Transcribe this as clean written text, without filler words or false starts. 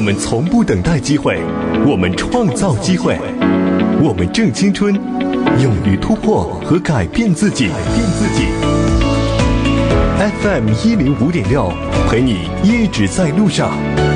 们从不等待机会，我们创造机会，我们正青春，勇于突破和改变自己。FM 105.6，陪你一直在路上。